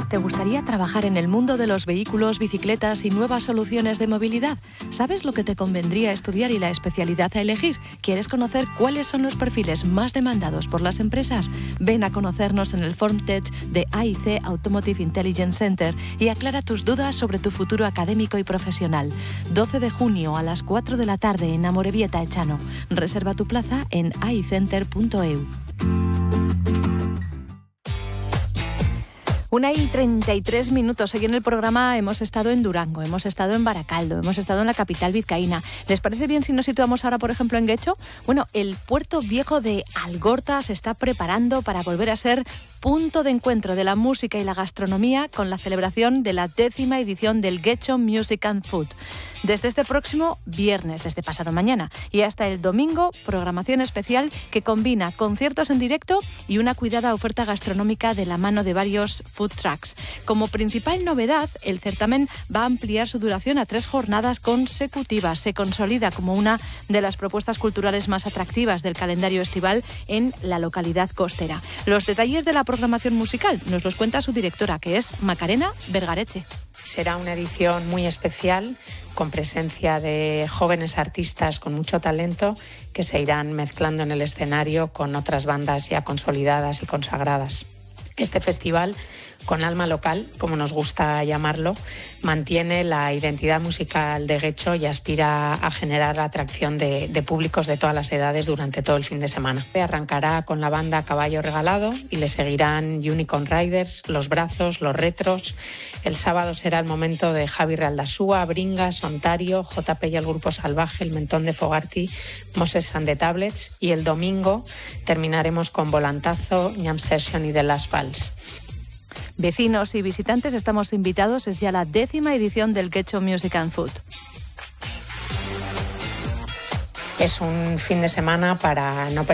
¿Te gustaría trabajar en el mundo de los vehículos, bicicletas y nuevas soluciones de movilidad? ¿Sabes lo que te convendría estudiar y la especialidad a elegir? ¿Quieres conocer cuáles son los perfiles más demandados por las empresas? Ven a conocernos en el FormTech de AIC Automotive Intelligence Center y aclara tus dudas sobre tu futuro académico y profesional. 12 de junio a las 4 de la tarde en Amorebieta, Echano. Reserva tu plaza en aicenter.eu. 1:33. Hoy en el programa hemos estado en Durango, hemos estado en Baracaldo, hemos estado en la capital vizcaína. ¿Les parece bien si nos situamos ahora, por ejemplo, en Guecho? Bueno, el puerto viejo de Algorta se está preparando para volver a ser punto de encuentro de la música y la gastronomía con la celebración de la 10ª edición del Guecho Music and Food. Desde este próximo viernes, desde pasado mañana, y hasta el domingo, programación especial que combina conciertos en directo y una cuidada oferta gastronómica de la mano de varios food trucks. Como principal novedad, el certamen va a ampliar su duración a 3 jornadas consecutivas. Se consolida como una de las propuestas culturales más atractivas del calendario estival en la localidad costera. Los detalles de la programación musical nos los cuenta su directora, que es Macarena Vergareche. Será una edición muy especial, con presencia de jóvenes artistas con mucho talento que se irán mezclando en el escenario con otras bandas ya consolidadas y consagradas. Este festival, con alma local, como nos gusta llamarlo, mantiene la identidad musical de Guecho y aspira a generar la atracción de públicos de todas las edades durante todo el fin de semana. Arrancará con la banda Caballo Regalado y le seguirán Unicorn Riders, Los Brazos, Los Retros. El sábado será el momento de Javi Realdasúa, Bringas, Ontario, JP y el Grupo Salvaje, El Mentón de Fogarty, Moses and the Tablets, y el domingo terminaremos con Volantazo, Jam Session y The Last Vals. Vecinos y visitantes estamos invitados, es ya la 10ª edición del Guecho Music and Food. Es un fin de semana para no